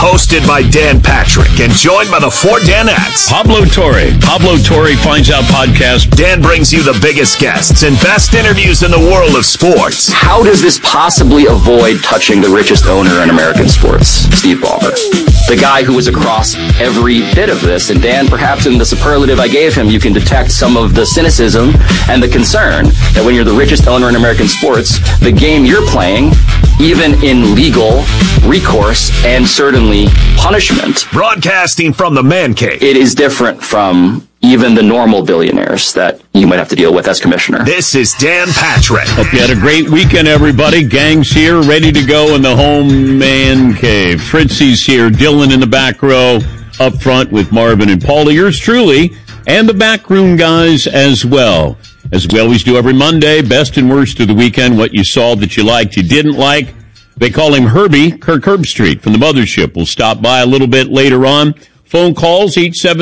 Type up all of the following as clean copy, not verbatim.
Hosted by Dan Patrick and joined by the four Danettes. Pablo Torre finds out podcast. Dan brings you the biggest guests and best interviews in the world of sports. How does this possibly avoid touching the richest owner in American sports, Steve Ballmer? The guy who was across every bit of this. And Dan, perhaps in the superlative I gave him, you can detect some of the cynicism and the concern that when you're the richest owner in American sports, the game you're playing, even in legal recourse and certainly punishment. Broadcasting from the man cave. It is different from even the normal billionaires that you might have to deal with as commissioner. This is Dan Patrick. Hope you had a great weekend, everybody. Gang's here, ready to go in the home man cave. Fritzy's here, Dylan in the back row, up front with Marvin and Paula. Yours truly, and the backroom guys as well. As we always do every Monday, best and worst of the weekend, what you saw that you liked, you didn't like. They call him Herbie, Kirk Herbstreit from the Mothership. We'll stop by a little bit later on. Phone calls,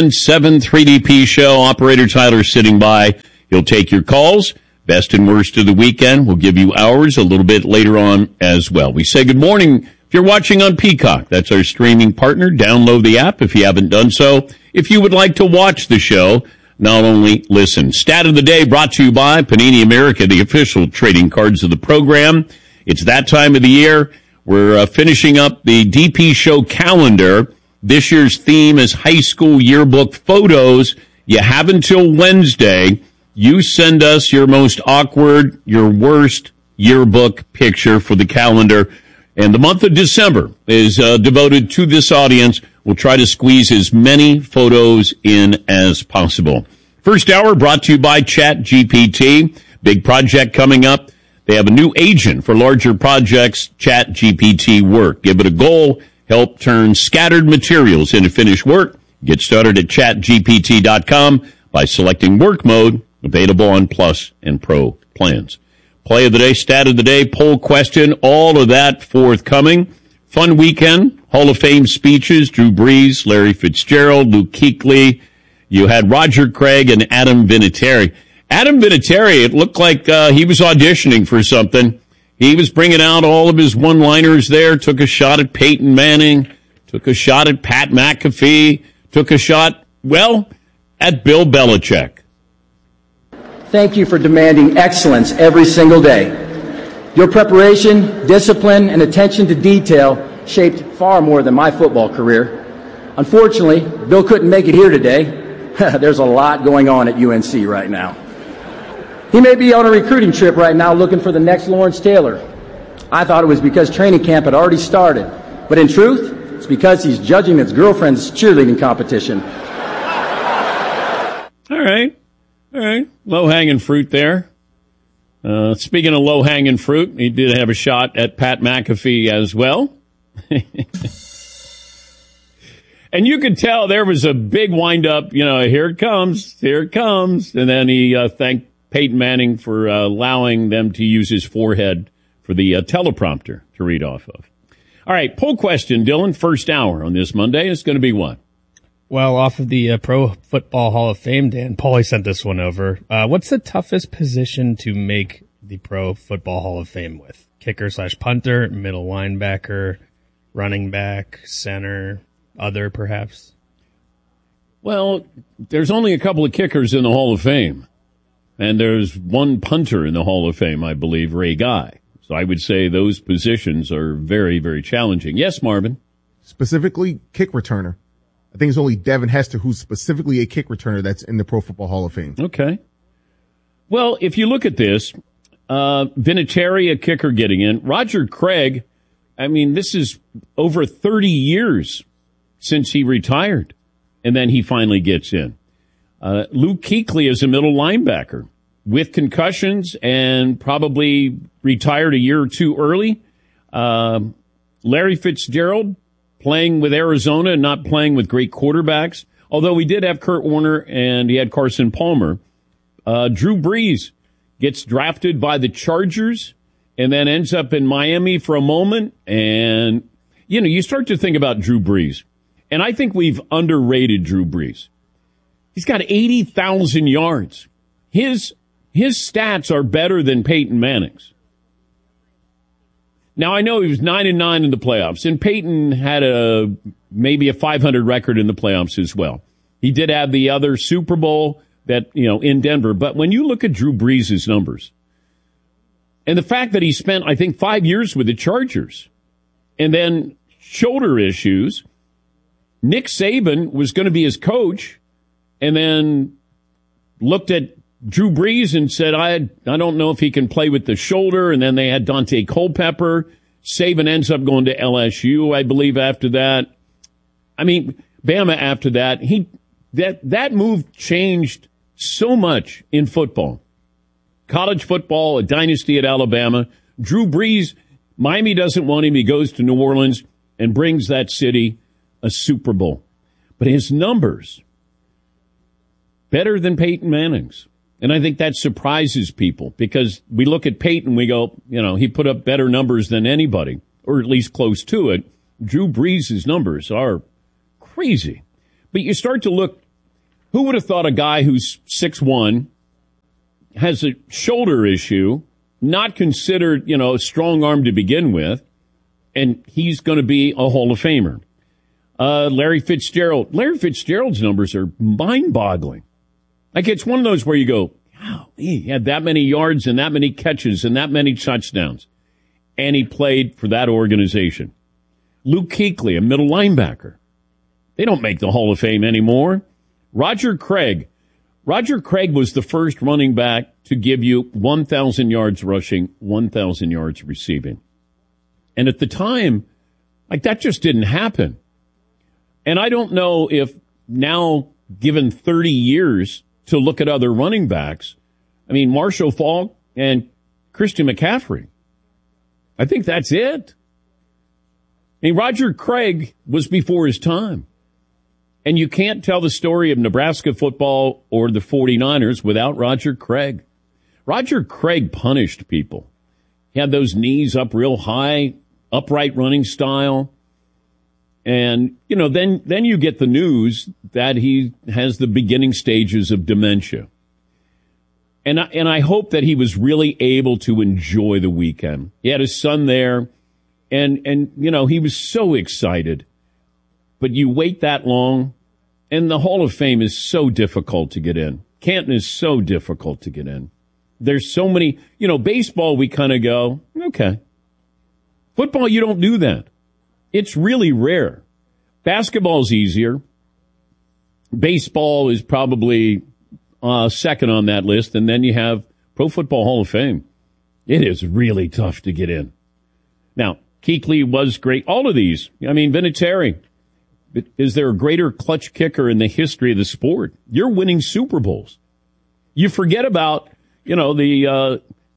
877-3DP show. Operator Tyler sitting by. He'll take your calls. Best and worst of the weekend. We'll give you ours a little bit later on as well. We say good morning if you're watching on Peacock. That's our streaming partner. Download the app if you haven't done so. If you would like to watch the show, not only listen. Stat of the day brought to you by Panini America, the official trading cards of the program. It's that time of the year. We're finishing up the DP show calendar. This year's theme is high school yearbook photos. You have until Wednesday. You send us your most awkward, your worst yearbook picture for the calendar. And the month of December is devoted to this audience. We'll try to squeeze as many photos in as possible. First hour brought to you by ChatGPT. Big project coming up. They have a new agent for larger projects, ChatGPT Work. Give it a goal. Help turn scattered materials into finished work. Get started at chatgpt.com by selecting work mode, available on Plus and Pro plans. Play of the day, stat of the day, poll question, all of that forthcoming. Fun weekend, Hall of Fame speeches, Drew Brees, Larry Fitzgerald, Luke Kuechly. You had Roger Craig and Adam Vinatieri. Adam Vinatieri, it looked like he was auditioning for something. He was bringing out all of his one-liners there, took a shot at Peyton Manning, took a shot at Pat McAfee, took a shot, well, at Bill Belichick. Thank you for demanding excellence every single day. Your preparation, discipline, and attention to detail shaped far more than my football career. Unfortunately, Bill couldn't make it here today. There's a lot going on at UNC right now. He may be on a recruiting trip right now looking for the next Lawrence Taylor. I thought it was because training camp had already started. But in truth, it's because he's judging his girlfriend's cheerleading competition. All right. Low-hanging fruit there. Speaking of low-hanging fruit, he did have a shot at Pat McAfee as well. And you could tell there was a big wind-up, here it comes. And then he thanked Peyton Manning for allowing them to use his forehead for the teleprompter to read off of. All right, poll question, Dylan. First hour on this Monday is going to be what? Well, off of the Pro Football Hall of Fame, Dan, Paulie sent this one over. What's the toughest position to make the Pro Football Hall of Fame with? Kicker/punter, middle linebacker, running back, center, other perhaps? Well, there's only a couple of kickers in the Hall of Fame. And there's one punter in the Hall of Fame, I believe, Ray Guy. So I would say those positions are very, very challenging. Yes, Marvin? Specifically, kick returner. I think it's only Devin Hester who's specifically a kick returner that's in the Pro Football Hall of Fame. Okay. Well, if you look at this, Vinatieri, a kicker getting in. Roger Craig, I mean, this is over 30 years since he retired, and then he finally gets in. Luke Kuechly is a middle linebacker with concussions and probably retired a year or two early. Larry Fitzgerald playing with Arizona and not playing with great quarterbacks, although we did have Kurt Warner and he had Carson Palmer. Drew Brees gets drafted by the Chargers and then ends up in Miami for a moment. And, you start to think about Drew Brees. And I think we've underrated Drew Brees. He's got 80,000 yards. His stats are better than Peyton Manning's. Now, I know he was 9-9 in the playoffs, and Peyton had maybe a 500 record in the playoffs as well. He did have the other Super Bowl that, in Denver. But when you look at Drew Brees' numbers, and the fact that he spent, I think, 5 years with the Chargers, and then shoulder issues, Nick Saban was going to be his coach, and then looked at Drew Brees and said, I don't know if he can play with the shoulder. And then they had Dante Culpepper. Saban ends up going to LSU, I believe, after that. I mean, Bama after that. That move changed so much in football. College football, a dynasty at Alabama. Drew Brees, Miami doesn't want him. He goes to New Orleans and brings that city a Super Bowl. But his numbers, better than Peyton Manning's. And I think that surprises people because we look at Peyton, we go, he put up better numbers than anybody, or at least close to it. Drew Brees' numbers are crazy. But you start to look, who would have thought a guy who's 6'1", has a shoulder issue, not considered, a strong arm to begin with, and he's going to be a Hall of Famer. Larry Fitzgerald. Larry Fitzgerald's numbers are mind-boggling. Like, it's one of those where you go, wow, he had that many yards and that many catches and that many touchdowns. And he played for that organization. Luke Kuechly, a middle linebacker. They don't make the Hall of Fame anymore. Roger Craig. Roger Craig was the first running back to give you 1,000 yards rushing, 1,000 yards receiving. And at the time, that just didn't happen. And I don't know if now, given 30 years to look at other running backs, I mean, Marshall Faulk and Christian McCaffrey. I think that's it. I mean, Roger Craig was before his time. And you can't tell the story of Nebraska football or the 49ers without Roger Craig. Roger Craig punished people. He had those knees up real high, upright running style. And, then you get the news that he has the beginning stages of dementia. And I hope that he was really able to enjoy the weekend. He had his son there, and he was so excited. But you wait that long, and the Hall of Fame is so difficult to get in. Canton is so difficult to get in. There's so many, baseball, we kind of go, okay. Football, you don't do that. It's really rare. Basketball's easier. Baseball is probably second on that list, and then you have Pro Football Hall of Fame. It is really tough to get in. Now, Kuechly was great. All of these. Vinatieri. Is there a greater clutch kicker in the history of the sport? You're winning Super Bowls. You forget about, the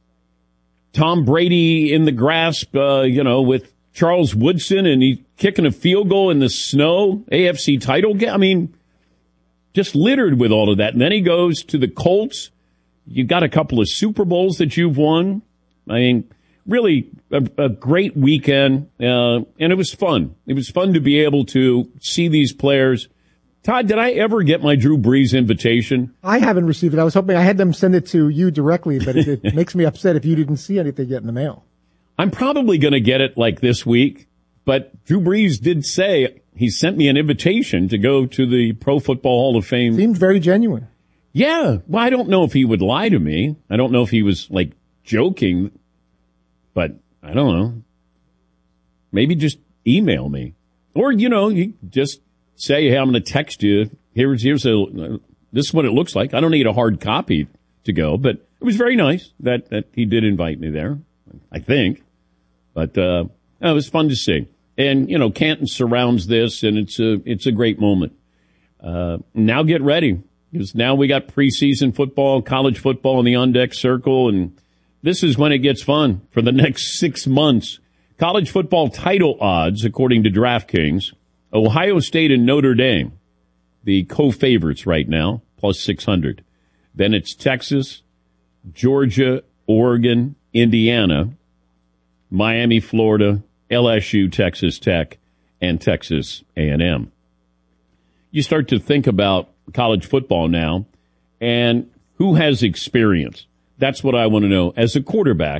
Tom Brady in the grasp, with Charles Woodson, and he kicking a field goal in the snow, AFC title game. Just littered with all of that. And then he goes to the Colts. You got a couple of Super Bowls that you've won. Really a great weekend, and it was fun. It was fun to be able to see these players. Todd, did I ever get my Drew Brees invitation? I haven't received it. I was hoping I had them send it to you directly, but it makes me upset if you didn't see anything yet in the mail. I'm probably going to get it this week, but Drew Brees did say he sent me an invitation to go to the Pro Football Hall of Fame. Seemed very genuine. Yeah. Well, I don't know if he would lie to me. I don't know if he was joking, but I don't know. Maybe just email me. Or, you just say, hey, I'm going to text you. This is what it looks like. I don't need a hard copy to go, but it was very nice that he did invite me there, I think. But it was fun to see. And, Canton surrounds this, and it's a great moment. Now get ready, because now we got preseason football, college football in the on-deck circle, and this is when it gets fun for the next 6 months. College football title odds, according to DraftKings, Ohio State and Notre Dame, the co-favorites right now, plus 600. Then it's Texas, Georgia, Oregon, Indiana, Miami, Florida, LSU, Texas Tech, and Texas A&M. You start to think about college football now, and who has experience? That's what I want to know. As a quarterback,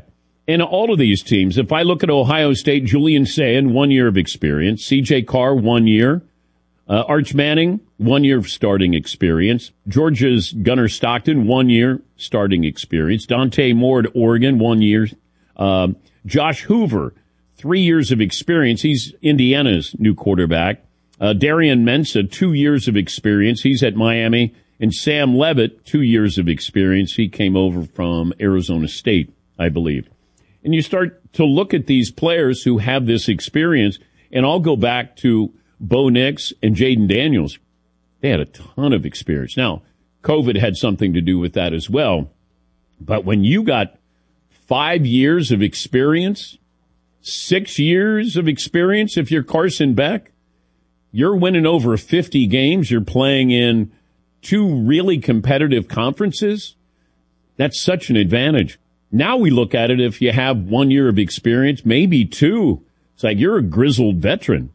And all of these teams, if I look at Ohio State, Julian Sayin, 1 year of experience. C.J. Carr, 1 year. Arch Manning, 1 year of starting experience. Georgia's Gunnar Stockton, 1 year starting experience. Dante Moore at Oregon, 1 year. Josh Hoover, 3 years of experience. He's Indiana's new quarterback. Darian Mensa, 2 years of experience. He's at Miami. And Sam Levitt, 2 years of experience. He came over from Arizona State, I believe. And you start to look at these players who have this experience, and I'll go back to Bo Nix and Jaden Daniels. They had a ton of experience. Now, COVID had something to do with that as well. But when you got 5 years of experience, 6 years of experience, if you're Carson Beck, you're winning over 50 games. You're playing in 2 really competitive conferences. That's such an advantage. Now we look at it, if you have 1 year of experience, maybe 2. It's like you're a grizzled veteran.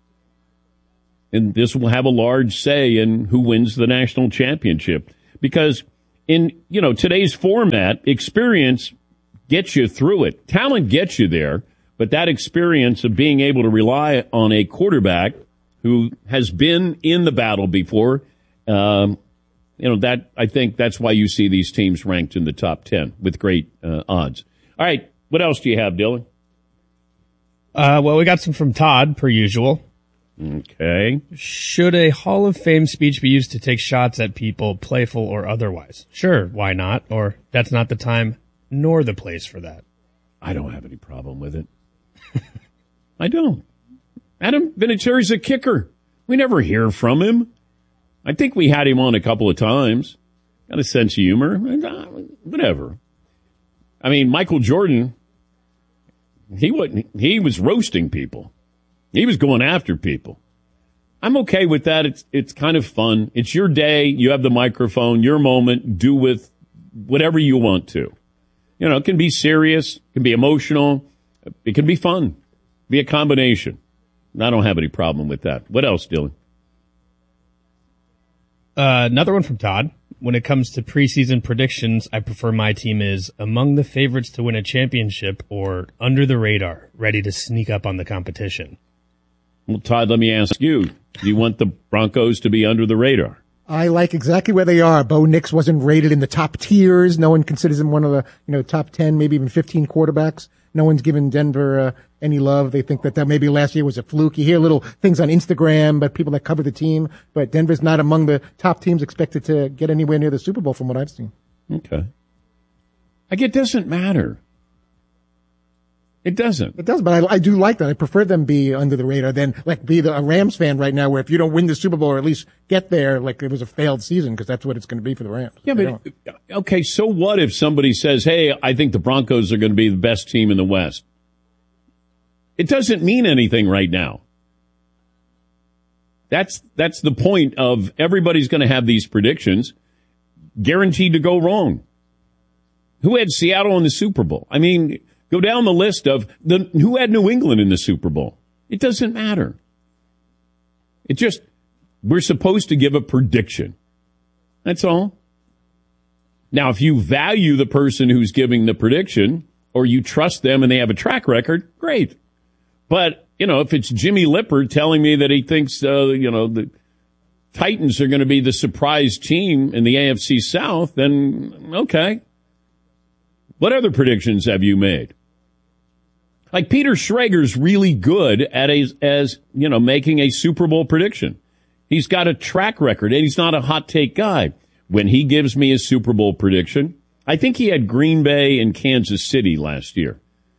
And this will have a large say in who wins the national championship. Because in, today's format, experience gets you through it. Talent gets you there, but that experience of being able to rely on a quarterback who has been in the battle before, that I think that's why you see these teams ranked in the top 10 with great odds. All right, what else do you have, Dylan? Well, we got some from Todd, per usual. Okay. Should a Hall of Fame speech be used to take shots at people, playful or otherwise? Sure, why not? Or that's not the time nor the place for that. I don't have any problem with it. I don't. Adam Vinatieri's a kicker. We never hear from him. I think we had him on a couple of times. Got a sense of humor. Whatever. I mean, Michael Jordan, he was roasting people. He was going after people. I'm okay with that. It's kind of fun. It's your day. You have the microphone, your moment. Do with whatever you want to. It can be serious. It can be emotional. It can be fun. Be a combination. I don't have any problem with that. What else, Dylan? Another one from Todd. When it comes to preseason predictions, I prefer my team is among the favorites to win a championship or under the radar, ready to sneak up on the competition. Well, Todd, let me ask you. Do you want the Broncos to be under the radar? I like exactly where they are. Bo Nix wasn't rated in the top tiers. No one considers him one of the, top 10, maybe even 15 quarterbacks. No one's given Denver any love. They think that maybe last year was a fluke. You hear little things on Instagram, but people that cover the team. But Denver's not among the top teams expected to get anywhere near the Super Bowl from what I've seen. Okay. It doesn't matter. It doesn't. It does, but I do like that. I prefer them be under the radar than be a Rams fan right now, where if you don't win the Super Bowl or at least get there, it was a failed season, because that's what it's going to be for the Rams. Yeah, but okay, so what if somebody says, hey, I think the Broncos are going to be the best team in the West? It doesn't mean anything right now. That's the point of everybody's going to have these predictions guaranteed to go wrong. Who had Seattle in the Super Bowl? I mean, go down the list of who had New England in the Super Bowl. It doesn't matter. We're supposed to give a prediction. That's all. Now, if you value the person who's giving the prediction, or you trust them and they have a track record, great. But, if it's Jimmy Lippert telling me that he thinks, the Titans are going to be the surprise team in the AFC South, then okay. What other predictions have you made? Like Peter Schrager's really good at making a Super Bowl prediction. He's got a track record, and he's not a hot take guy. When he gives me a Super Bowl prediction, I think he had Green Bay and Kansas City last year.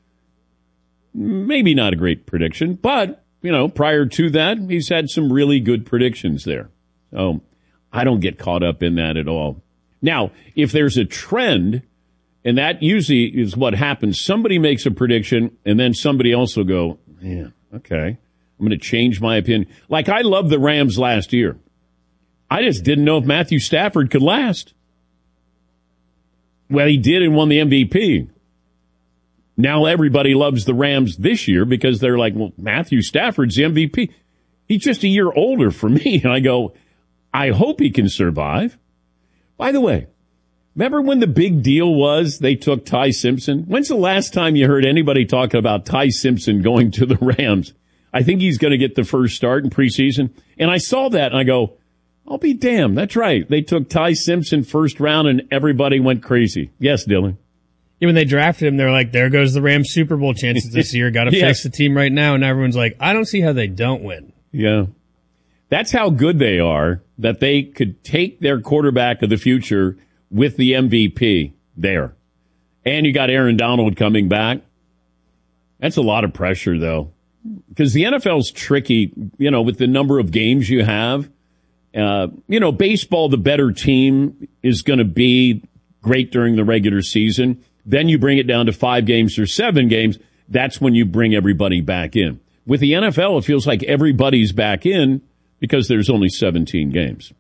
Maybe not a great prediction, but, prior to that, he's had some really good predictions there. So I don't get caught up in that at all. Now, if there's a trend, and that usually is what happens. Somebody makes a prediction, and then somebody else will go, yeah, okay, I'm going to change my opinion. Like, I loved the Rams last year. I just didn't know if Matthew Stafford could last. Well, he did and won the MVP. Now everybody loves the Rams this year because they're like, well, Matthew Stafford's the MVP. He's just a year older for me. And I go, I hope he can survive. By the way, Remember when the big deal was they took Ty Simpson? When's the last time you heard anybody talking about Ty Simpson going to the Rams? I think he's going to get the first start in preseason. And I saw that and I go, I'll be damned. That's right. They took Ty Simpson first round and everybody went crazy. Yes, Dylan. Yeah, when they drafted him, they're like, there goes the Rams Super Bowl chances this year. Got to fix the team right now. And everyone's like, I don't see how they don't win. Yeah. That's how good they are, that they could take their quarterback of the future with the MVP there. And you got Aaron Donald coming back. That's a lot of pressure, though. Because the NFL's tricky, with the number of games you have. Baseball, the better team is going to be great during the regular season. Then you bring it down to 5 games or 7 games. That's when you bring everybody back in. With the NFL, it feels like everybody's back in because there's only 17 games.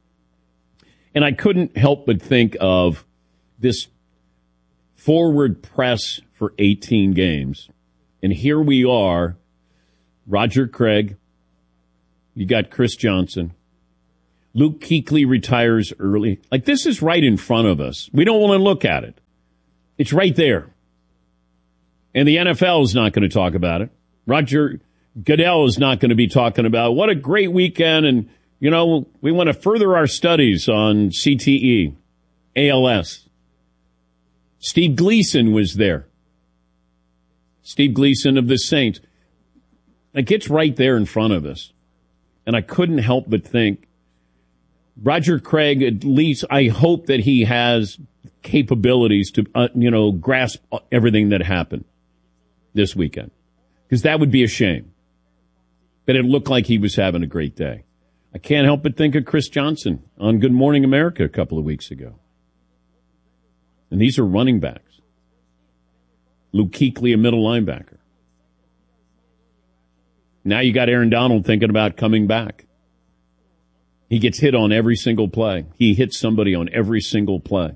And I couldn't help but think of this forward press for 18 games. And here we are, Roger Craig, you got Chris Johnson, Luke Kuechly retires early. Like, this is right in front of us. We don't want to look at it. It's right there. And the NFL is not going to talk about it. Roger Goodell is not going to be talking about what a great weekend and we want to further our studies on CTE, ALS. Steve Gleason was there. Steve Gleason of the Saints. It gets right there in front of us. And I couldn't help but think, Roger Craig, at least I hope that he has capabilities to, grasp everything that happened this weekend. Because that would be a shame. But it looked like he was having a great day. I can't help but think of Chris Johnson on Good Morning America a couple of weeks ago. And these are running backs. Luke Kuechly, a middle linebacker. Now you got Aaron Donald thinking about coming back. He gets hit on every single play. He hits somebody on every single play.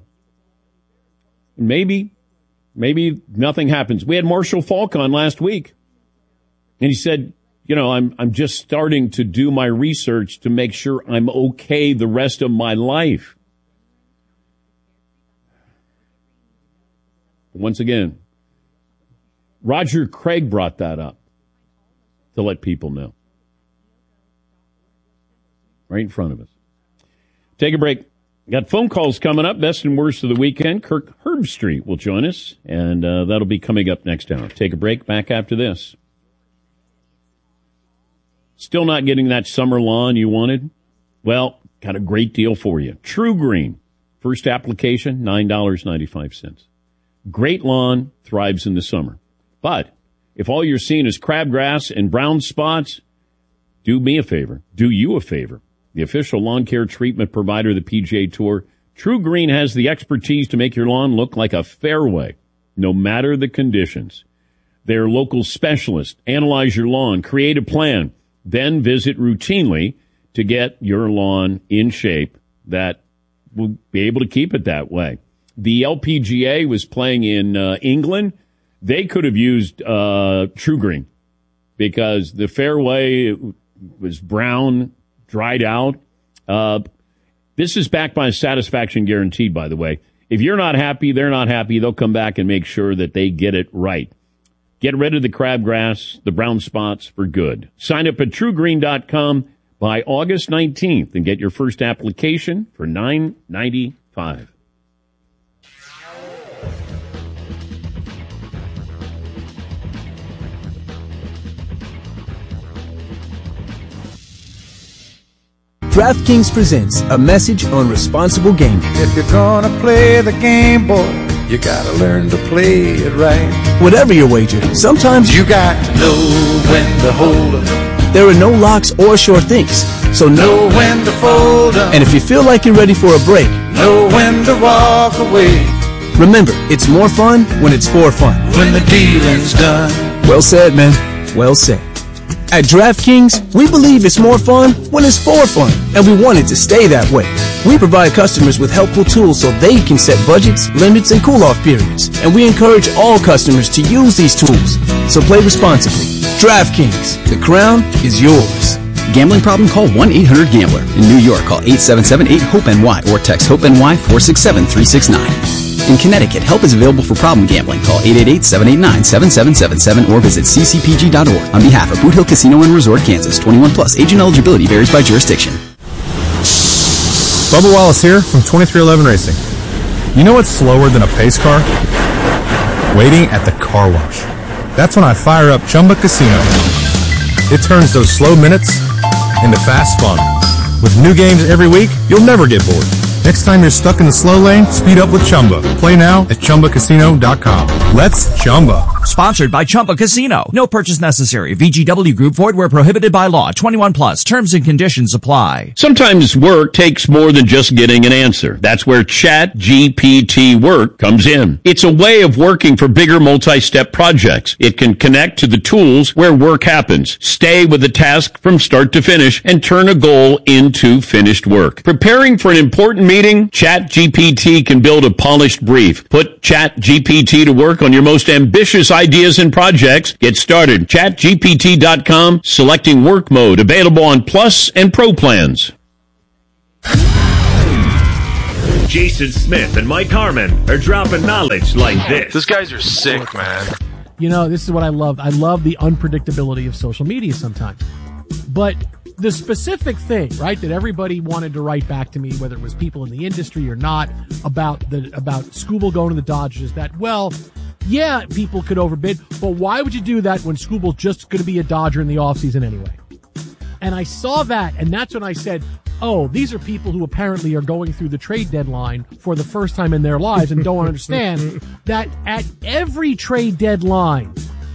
Maybe nothing happens. We had Marshall Faulk on last week. And he said, I'm just starting to do my research to make sure I'm okay the rest of my life. Once again, Roger Craig brought that up to let people know. Right in front of us. Take a break. Got phone calls coming up. Best and worst of the weekend. Kirk Herbstreit will join us, and that'll be coming up next hour. Take a break. Back after this. Still not getting that summer lawn you wanted? Well, got a great deal for you. True Green. First application, $9.95. Great lawn, thrives in the summer. But if all you're seeing is crabgrass and brown spots, do me a favor. Do you a favor. The official lawn care treatment provider of the PGA Tour, True Green has the expertise to make your lawn look like a fairway, no matter the conditions. Their local specialists analyze your lawn, create a plan, then visit routinely to get your lawn in shape that will be able to keep it that way. The LPGA was playing in England. They could have used True Green because the fairway was brown, dried out. This is backed by a satisfaction guaranteed, by the way. If you're not happy, they're not happy. They'll come back and make sure that they get it right. Get rid of the crabgrass, the brown spots for good. Sign up at TrueGreen.com by August 19th and get your first application for $9.95. DraftKings presents a message on responsible gaming. If you're gonna play the game, boy, you gotta learn to play it right. Whatever your wager, sometimes you got to know when to hold 'em. There are no locks or sure things, so know when to fold 'em. And if you feel like you're ready for a break, know when to walk away. Remember, it's more fun when it's for fun. When the dealing's done. Well said, man. Well said. At DraftKings, we believe it's more fun when it's for fun, and we want it to stay that way. We provide customers with helpful tools so they can set budgets, limits, and cool-off periods, and we encourage all customers to use these tools. So play responsibly. DraftKings, the crown is yours. Gambling problem? Call 1-800-GAMBLER. In New York, call 877-8-HOPE-NY or text HOPE-NY 467-369. In Connecticut, help is available for problem gambling. Call 888-789-7777 or visit ccpg.org. On behalf of Boot Hill Casino and Resort, Kansas, 21 plus. Age and eligibility varies by jurisdiction. Bubba Wallace here from 2311 Racing. You know what's slower than a pace car? Waiting at the car wash. That's when I fire up Chumba Casino. It turns those slow minutes into fast fun. With new games every week, you'll never get bored. Next time you're stuck in the slow lane, speed up with Chumba. Play now at ChumbaCasino.com. Let's Chumba. Sponsored by Chumba Casino. No purchase necessary. VGW Group. Void where prohibited by law. 21 plus. Terms and conditions apply. Sometimes work takes more than just getting an answer. That's where ChatGPT Work comes in. It's a way of working for bigger multi-step projects. It can connect to the tools where work happens, stay with the task from start to finish, and turn a goal into finished work. Preparing for an important meeting? ChatGPT can build a polished brief. Put ChatGPT to work on your most ambitious ideas and projects. Get started. ChatGPT.com, selecting work mode, available on Plus and Pro plans. Jason Smith and Mike Harmon are dropping knowledge like this. These guys are sick, man. You know, this is what I love. I love the unpredictability of social media sometimes. But the specific thing, right, that everybody wanted to write back to me, whether it was people in the industry or not, about Skubal going to the Dodgers, is that, well, yeah, people could overbid, but why would you do that when Skubal's just going to be a Dodger in the offseason anyway? And I saw that, and that's when I said, oh, these are people who apparently are going through the trade deadline for the first time in their lives and don't understand that at every trade deadline,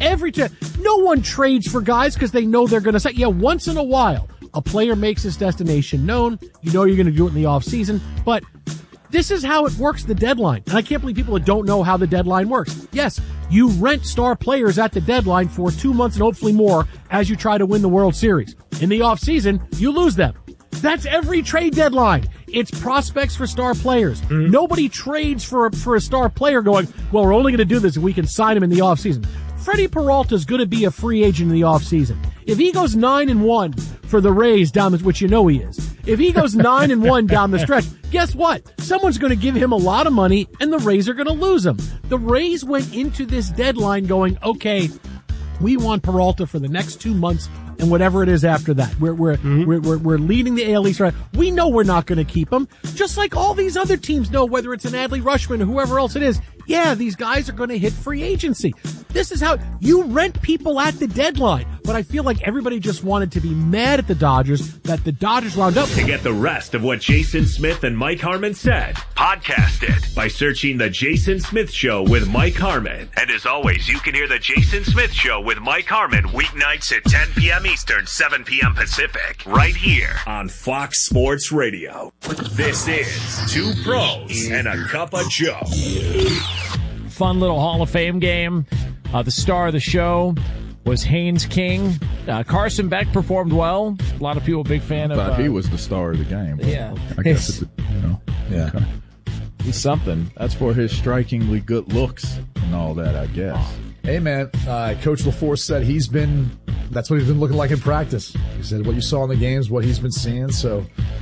no one trades for guys because they know they're going to say, yeah, once in a while, a player makes his destination known. You know you're going to do it in the offseason, but this is how it works, the deadline. And I can't believe people that don't know how the deadline works. Yes, you rent star players at the deadline for 2 months and hopefully more as you try to win the World Series. In the offseason, you lose them. That's every trade deadline. It's prospects for star players. Mm-hmm. Nobody trades for a star player going, well, we're only going to do this if we can sign him in the offseason. Freddie Peralta's going to be a free agent in the offseason. If he goes 9-1 for the Rays which you know he is, if he goes 9-1 down the stretch, guess what? Someone's going to give him a lot of money, and the Rays are going to lose him. The Rays went into this deadline going, okay, we want Peralta for the next 2 months and whatever it is after that. We're leading the AL East. Right? We know we're not going to keep him, just like all these other teams know, whether it's an Adley Rutschman or whoever else it is. Yeah, these guys are going to hit free agency. This is how you rent people at the deadline. But I feel like everybody just wanted to be mad at the Dodgers that the Dodgers wound up. To get the rest of what Jason Smith and Mike Harmon said, podcast it by searching The Jason Smith Show with Mike Harmon. And as always, you can hear The Jason Smith Show with Mike Harmon weeknights at 10 p.m. Eastern, 7 p.m. Pacific, right here on Fox Sports Radio. This is Two Pros and a Cup of Joe. Fun little Hall of Fame game. The star of the show was Haynes King. Carson Beck performed well. A lot of people big fan of. Thought he was the star of the game. Yeah, I guess yeah. Okay. He's something. That's for his strikingly good looks and all that, I guess. Hey man, Coach LaForce said that's what he's been looking like in practice. He said what you saw in the games, what he's been seeing. So,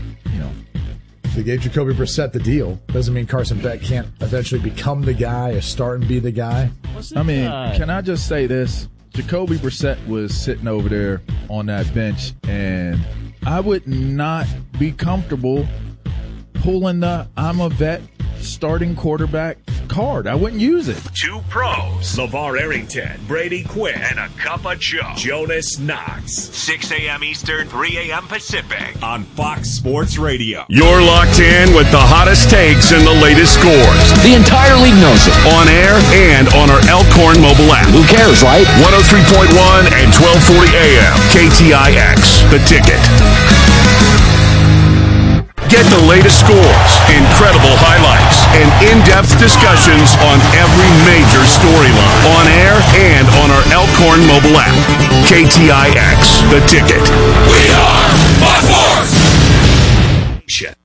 they gave Jacoby Brissett the deal. Doesn't mean Carson Beck can't eventually become the guy or start and be the guy. Can I just say this? Jacoby Brissett was sitting over there on that bench, and I would not be comfortable pulling the I'm a vet starting quarterback card. I wouldn't use it. Two Pros, LeVar Arrington, Brady Quinn, and a Cup of Joe, Jonas Knox. 6 a.m. Eastern, 3 a.m. Pacific on Fox Sports Radio. You're locked in with the hottest takes and the latest scores. The entire league knows it. On air and on our Elkhorn mobile app. Who cares, right? 103.1 and 1240 a.m. KTIX, The Ticket. Get the latest scores, incredible highlights, and in-depth discussions on every major storyline. On air and on our Elkhorn mobile app. KTIX, The Ticket. We are Fox Sports!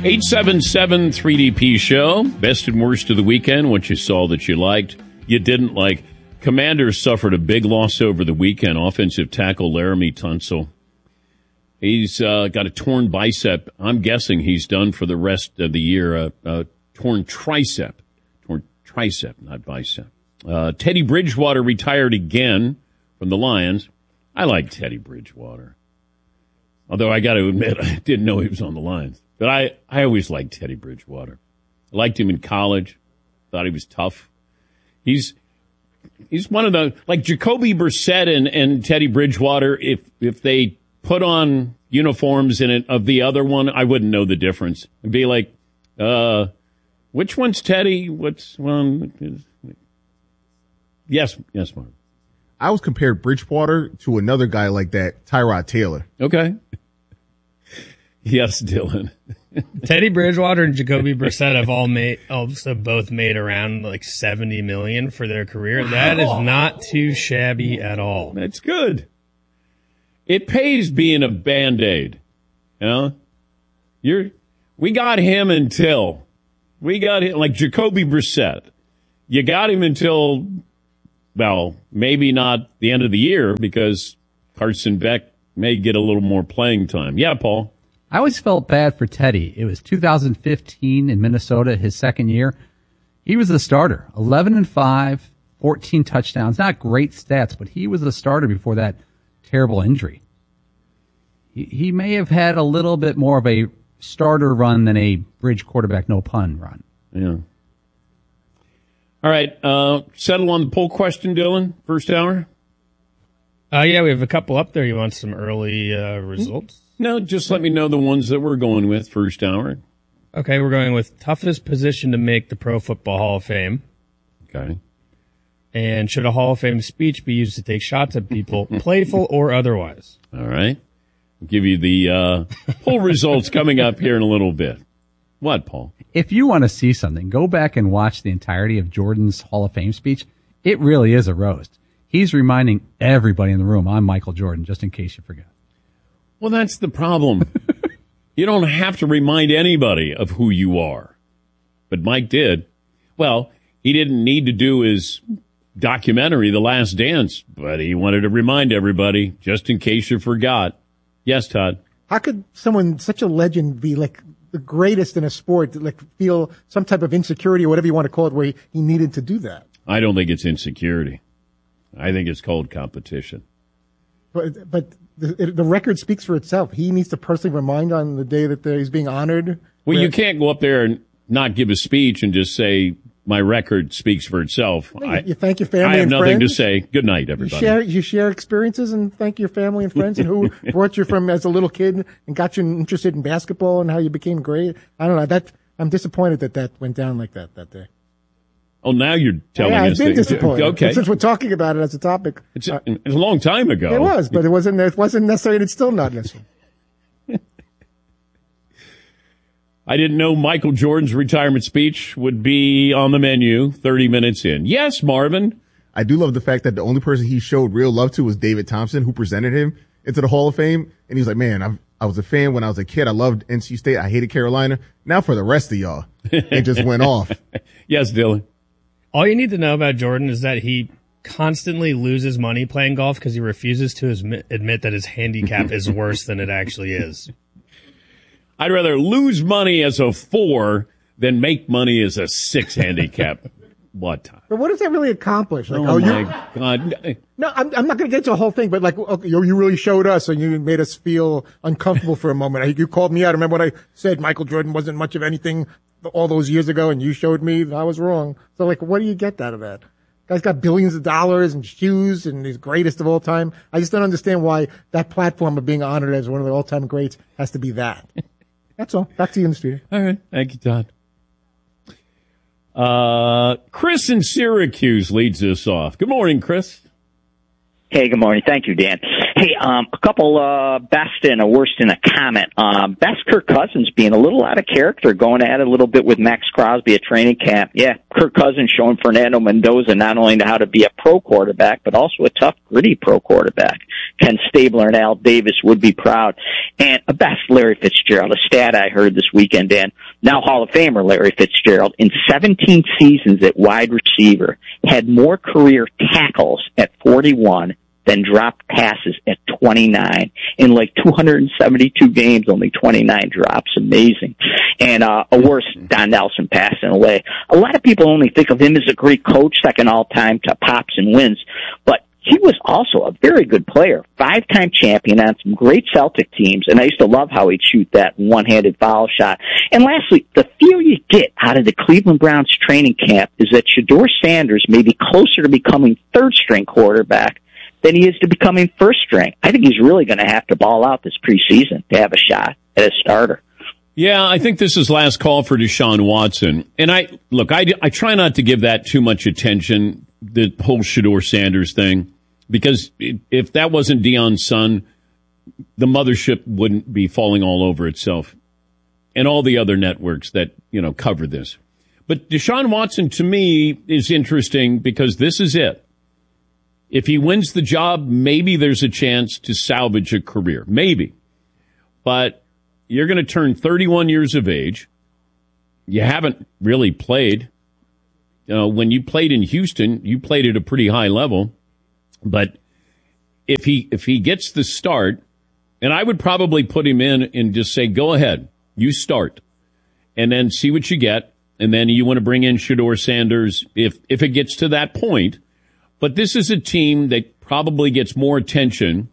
877-3DP Show. Best and worst of the weekend. What you saw that you liked, you didn't like. Commanders suffered a big loss over the weekend. Offensive tackle Laramie Tunsil. He's got a torn bicep. I'm guessing he's done for the rest of the year. Torn tricep. Torn tricep, not bicep. Teddy Bridgewater retired again from the Lions. I like Teddy Bridgewater. Although I got to admit, I didn't know he was on the Lions. But I always liked Teddy Bridgewater. I liked him in college. Thought he was tough. He's one of the, like Jacoby Brissett and Teddy Bridgewater, if they put on uniforms of the other one, I wouldn't know the difference. I'd be like, which one's Teddy? What's one? Yes, Mark. I always compared Bridgewater to another guy like that, Tyrod Taylor. Okay. Yes, Dylan. Teddy Bridgewater and Jacoby Brissett have both made around like $70 million for their career. That is not too shabby at all. That's good. It pays being a Band-Aid. You know? We got him like Jacoby Brissett. You got him until, well, maybe not the end of the year because Carson Beck may get a little more playing time. Yeah, Paul. I always felt bad for Teddy. It was 2015 in Minnesota, his second year. He was the starter, 11-5, 14 touchdowns. Not great stats, but he was the starter before that terrible injury. He may have had a little bit more of a starter run than a bridge quarterback, no pun, run. Yeah. All right. Settle on the poll question, Dylan, first hour? Yeah, we have a couple up there. You want some early results? No, just let me know the ones that we're going with first hour. Okay, we're going with toughest position to make the Pro Football Hall of Fame. Okay. And should a Hall of Fame speech be used to take shots at people, playful or otherwise? All right. I'll give you the poll results coming up here in a little bit. What, Paul? If you want to see something, go back and watch the entirety of Jordan's Hall of Fame speech. It really is a roast. He's reminding everybody in the room, I'm Michael Jordan, just in case you forgot. Well, that's the problem. You don't have to remind anybody of who you are. But Mike did. Well, he didn't need to do his documentary, The Last Dance, but he wanted to remind everybody, just in case you forgot. Yes, Todd. How could someone, such a legend, be like the greatest in a sport, like feel some type of insecurity or whatever you want to call it, where he needed to do that? I don't think it's insecurity. I think it's called competition. But the record speaks for itself. He needs to personally remind on the day that he's being honored. Well, you can't go up there and not give a speech and just say, my record speaks for itself. You thank your family and friends. I have nothing to say. Good night, everybody. You share experiences and thank your family and friends and who brought you from as a little kid and got you interested in basketball and how you became great. I don't know. I'm disappointed that went down like that day. Oh, now you're telling us. I've been disappointed. Okay. Since we're talking about it as a topic. It's a long time ago. It was, but it wasn't necessary, and it's still not necessary. I didn't know Michael Jordan's retirement speech would be on the menu 30 minutes in. Yes, Marvin. I do love the fact that the only person he showed real love to was David Thompson, who presented him into the Hall of Fame. And he was like, man, I was a fan when I was a kid. I loved NC State. I hated Carolina. Now for the rest of y'all. It just went off. Yes, Dylan. All you need to know about Jordan is that he constantly loses money playing golf because he refuses to admit that his handicap is worse than it actually is. I'd rather lose money as a 4 than make money as a 6 handicap. What time? But what does that really accomplish? Like, my God. No, I'm not going to get to the whole thing, but like, okay, you really showed us and you made us feel uncomfortable for a moment. You called me out. Remember when I said Michael Jordan wasn't much of anything all those years ago and you showed me that I was wrong. So like, what do you get out of that? Guy's got billions of dollars and shoes and he's greatest of all time. I just don't understand why that platform of being honored as one of the all-time greats has to be that. That's all. Back to you in the studio. All right. Thank you, Todd. Chris in Syracuse leads us off. Good morning, Chris. Hey, good morning. Thank you, Dan. Hey, a couple best and a worst in a comment. Best, Kirk Cousins being a little out of character, going at it a little bit with Max Crosby at training camp. Yeah, Kirk Cousins showing Fernando Mendoza not only how to be a pro quarterback, but also a tough, gritty pro quarterback. Ken Stabler and Al Davis would be proud. And a best Larry Fitzgerald, a stat I heard this weekend, Dan, now Hall of Famer Larry Fitzgerald, in 17 seasons at wide receiver, had more career tackles at 41 than dropped passes at 29. In like 272 games, only 29 drops. Amazing. And a worse, Don Nelson passing away. A lot of people only think of him as a great coach, second all-time to pops and wins, but he was also a very good player, 5-time champion on some great Celtic teams, and I used to love how he'd shoot that one-handed foul shot. And lastly, the feel you get out of the Cleveland Browns training camp is that Shedeur Sanders may be closer to becoming third-string quarterback than he is to becoming first-string. I think he's really going to have to ball out this preseason to have a shot at a starter. Yeah, I think this is last call for Deshaun Watson. And I try not to give that too much attention, the whole Shedeur Sanders thing, because if that wasn't Deion's son, the mothership wouldn't be falling all over itself and all the other networks that, cover this. But Deshaun Watson, to me, is interesting because this is it. If he wins the job, maybe there's a chance to salvage a career. Maybe. But you're going to turn 31 years of age. You haven't really played. When you played in Houston, you played at a pretty high level. But if he gets the start, and I would probably put him in and just say, go ahead, you start, and then see what you get. And then you want to bring in Shedeur Sanders if it gets to that point. But this is a team that probably gets more attention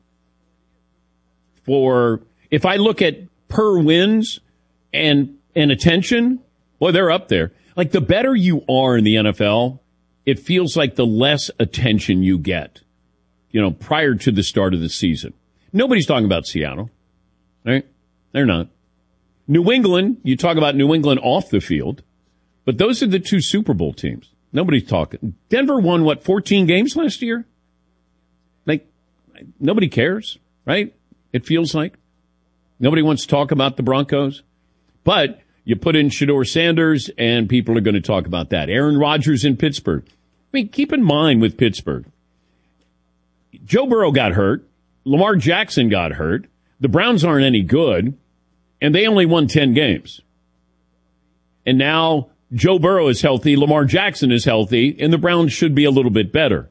for, if I look at per wins and attention, boy, they're up there. Like, the better you are in the NFL, it feels like the less attention you get, prior to the start of the season. Nobody's talking about Seattle, right? They're not. New England, you talk about New England off the field, but those are the two Super Bowl teams. Nobody's talking. Denver won, 14 games last year? Like, nobody cares, right? It feels like. Nobody wants to talk about the Broncos. But you put in Shedeur Sanders, and people are going to talk about that. Aaron Rodgers in Pittsburgh. I mean, keep in mind with Pittsburgh, Joe Burrow got hurt. Lamar Jackson got hurt. The Browns aren't any good, and they only won 10 games. And now Joe Burrow is healthy, Lamar Jackson is healthy, and the Browns should be a little bit better.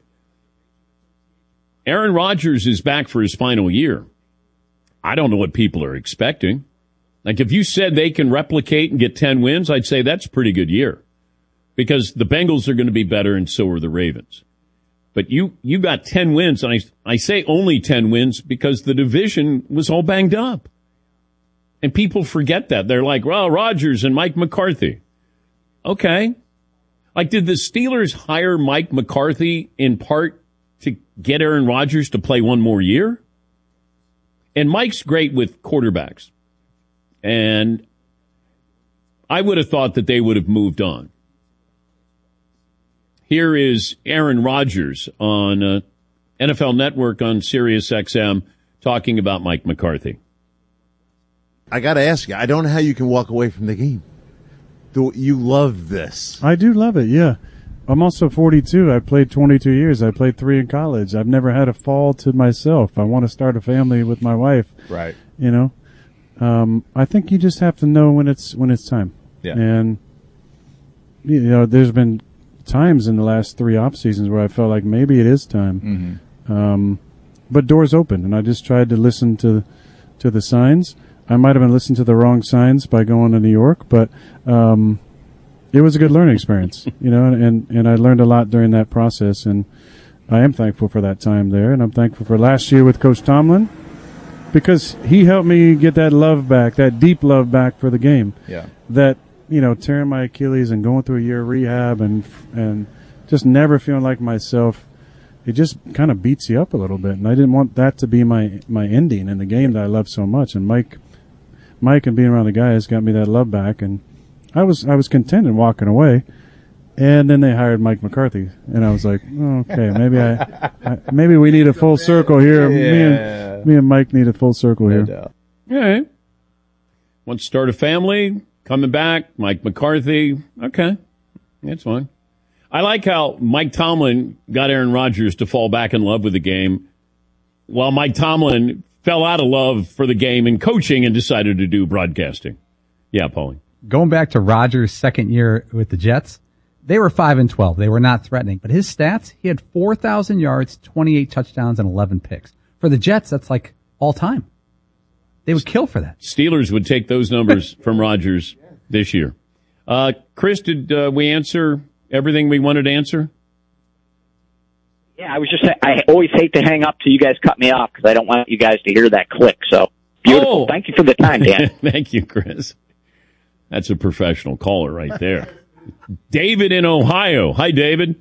Aaron Rodgers is back for his final year. I don't know what people are expecting. Like, if you said they can replicate and get 10 wins, I'd say that's a pretty good year. Because the Bengals are going to be better, and so are the Ravens. But you got 10 wins, and I say only 10 wins because the division was all banged up. And people forget that. They're like, well, Rodgers and Mike McCarthy. Okay. Like, did the Steelers hire Mike McCarthy in part to get Aaron Rodgers to play one more year? And Mike's great with quarterbacks. And I would have thought that they would have moved on. Here is Aaron Rodgers on NFL Network on Sirius XM talking about Mike McCarthy. I got to ask you, I don't know how you can walk away from the game. You love this. I do love it, yeah. I'm also 42. I played 22 years. I played 3 in college. I've never had a fall to myself. I want to start a family with my wife. Right. I think you just have to know when it's time. Yeah. And, there's been times in the last 3 off seasons where I felt like maybe it is time. Mm-hmm. But doors open, and I just tried to listen to the signs. I might have been listening to the wrong signs by going to New York, but it was a good learning experience, and I learned a lot during that process, and I am thankful for that time there, and I'm thankful for last year with Coach Tomlin because he helped me get that love back, that deep love back for the game. Yeah. That, tearing my Achilles and going through a year of rehab and just never feeling like myself, it just kind of beats you up a little bit, and I didn't want that to be my ending in the game that I love so much, and Mike and being around the guys got me that love back, and I was content in walking away, and then they hired Mike McCarthy, and I was like, okay, maybe we need a full circle here. Yeah. Me and Mike need a full circle here. doubt. All right. Want to start a family? Coming back? Mike McCarthy? Okay. That's fine. I like how Mike Tomlin got Aaron Rodgers to fall back in love with the game, while Mike Tomlin fell out of love for the game and coaching and decided to do broadcasting. Yeah, Paulie. Going back to Rodgers' second year with the Jets, they were 5-12. They were not threatening. But his stats, he had 4,000 yards, 28 touchdowns, and 11 picks. For the Jets, that's like all time. They would kill for that. Steelers would take those numbers from Rodgers this year. Chris, did we answer everything we wanted to answer? Yeah, I was just saying, I always hate to hang up till you guys cut me off because I don't want you guys to hear that click. So, beautiful. Oh. Thank you for the time, Dan. Thank you, Chris. That's a professional caller right there. David in Ohio. Hi, David.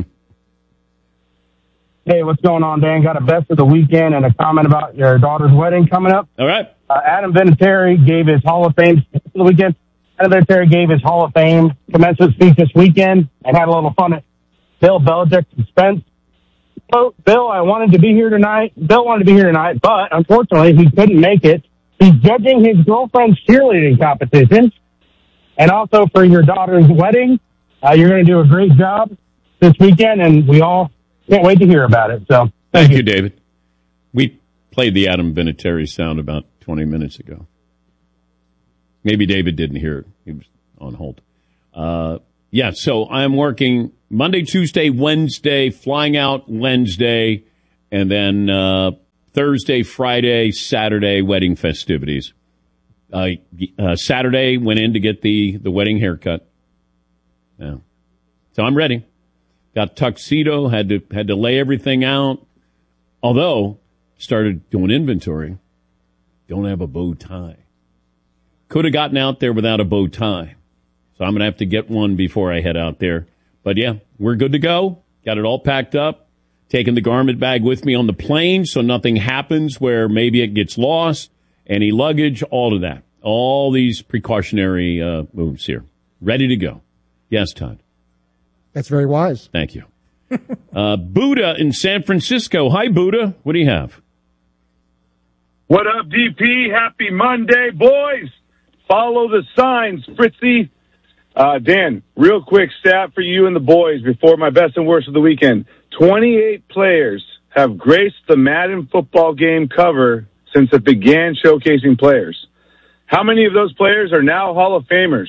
Hey, what's going on, Dan? Got a best of the weekend and a comment about your daughter's wedding coming up. All right. Adam Vinatieri gave his Hall of Fame the weekend. Adam Vinatieri gave his Hall of Fame commencement speech this weekend and had a little fun at Bill Belichick's expense. So, Bill, I wanted to be here tonight. Bill wanted to be here tonight, but unfortunately he couldn't make it. He's judging his girlfriend's cheerleading competition. And also for your daughter's wedding, you're going to do a great job this weekend, and we all can't wait to hear about it. So Thank you, David. We played the Adam Vinatieri sound about 20 minutes ago. Maybe David didn't hear it. He was on hold. So I'm working Monday, Tuesday, Wednesday, flying out Wednesday, and then Thursday, Friday, Saturday, wedding festivities. Saturday went in to get the wedding haircut. Yeah. So I'm ready. Got tuxedo, had to lay everything out. Although, started doing inventory. Don't have a bow tie. Could have gotten out there without a bow tie. So I'm going to have to get one before I head out there. But yeah, we're good to go. Got it all packed up. Taking the garment bag with me on the plane so nothing happens where maybe it gets lost. Any luggage, all of that. All these precautionary moves here. Ready to go. Yes, Todd. That's very wise. Thank you. Buddha in San Francisco. Hi, Buddha. What do you have? What up, DP? Happy Monday, boys. Follow the signs, Fritzy. Dan, real quick stat for you and the boys before my best and worst of the weekend. 28 players have graced the Madden football game cover since it began showcasing players. How many of those players are now Hall of Famers?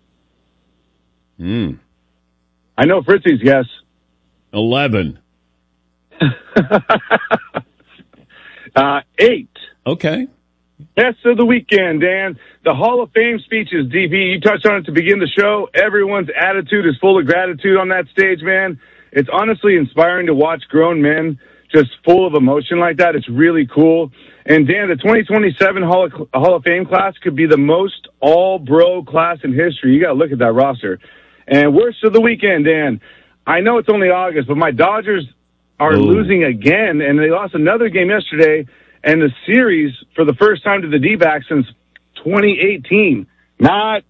I know Fritzy's guess. 11. 8. Okay. Best of the weekend, Dan. The Hall of Fame speeches, DP, you touched on it to begin the show. Everyone's attitude is full of gratitude on that stage, man. It's honestly inspiring to watch grown men just full of emotion like that. It's really cool. And, Dan, the 2027 Hall of Fame class could be the most all-bro class in history. You got to look at that roster. And worst of the weekend, Dan. I know it's only August, but my Dodgers are losing again, and they lost another game yesterday, and the series for the first time to the D-backs since 2018. Not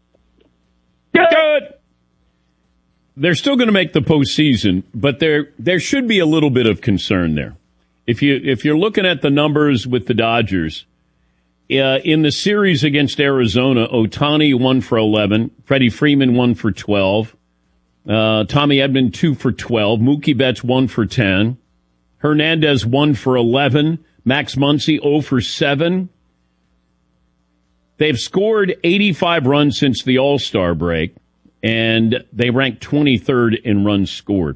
good. They're still going to make the postseason, but there should be a little bit of concern there. If you're looking at the numbers with the Dodgers, in the series against Arizona, Ohtani 1 for 11, Freddie Freeman 1 for 12, Tommy Edman 2 for 12, Mookie Betts 1 for 10, Hernandez 1 for 11, Max Muncy 0 for 7. They've scored 85 runs since the All-Star break, and they rank 23rd in runs scored.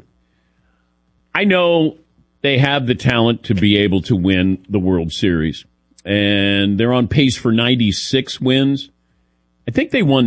I know they have the talent to be able to win the World Series, and they're on pace for 96 wins. I think they won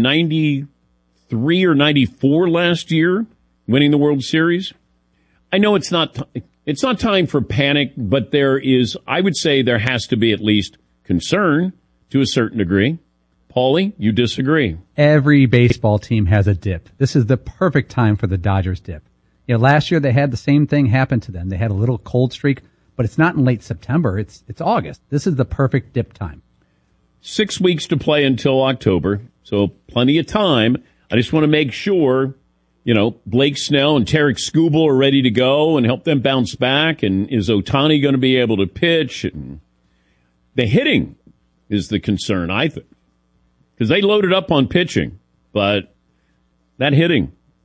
93 or 94 last year, winning the World Series. I know it's not time for panic, but I would say there has to be at least concern to a certain degree. Paulie, you disagree. Every baseball team has a dip. This is the perfect time for the Dodgers dip. Last year they had the same thing happen to them. They had a little cold streak, but it's not in late September. It's August. This is the perfect dip time. 6 weeks to play until October, so plenty of time. I just want to make sure, Blake Snell and Tarek Skubal are ready to go and help them bounce back. And is Ohtani going to be able to pitch? And the hitting is the concern, I think. Because they loaded up on pitching, but that hitting,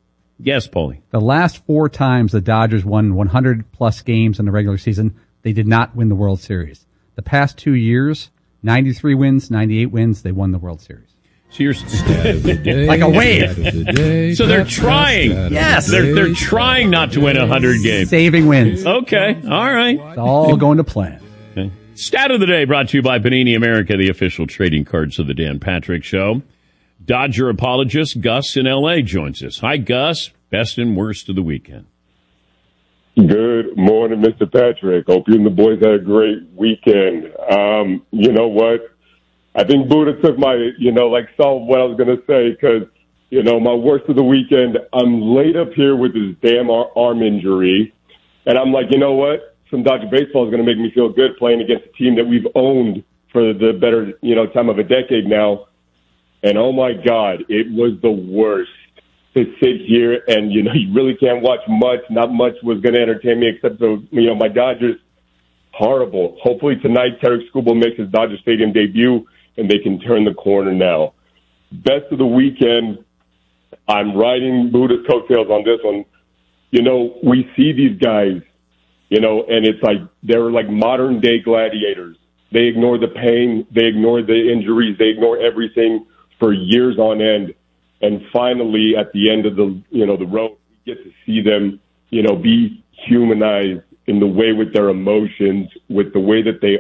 Yes, Paulie. The last 4 times the Dodgers won 100-plus games in the regular season, they did not win the World Series. The past 2 years, 93 wins, 98 wins, they won the World Series. So you're like a wave. So they're trying. Yes. They're trying not to win 100 games. Saving wins. Okay. All right. It's all going to plan. Okay. Stat of the day brought to you by Panini America, the official trading cards of the Dan Patrick Show. Dodger apologist Gus in L.A. joins us. Hi, Gus. Best and worst of the weekend. Good morning, Mr. Patrick. Hope you and the boys had a great weekend. You know what? I think Buddha took my, some of what I was going to say because, my worst of the weekend, I'm laid up here with this damn arm injury. And I'm like, you know what? Some Dodger baseball is going to make me feel good playing against a team that we've owned for the better, time of a decade now. And oh my God, it was the worst to sit here and, you really can't watch much. Not much was going to entertain me except for, my Dodgers. Horrible. Hopefully tonight, Tarek Skubal makes his Dodger Stadium debut and they can turn the corner now. Best of the weekend, I'm riding Buddha's coattails on this one. We see these guys, and it's like they're like modern day gladiators. They ignore the pain. They ignore the injuries. They ignore everything for years on end. And finally, at the end of the road, we get to see them, be humanized in the way with their emotions, with the way that they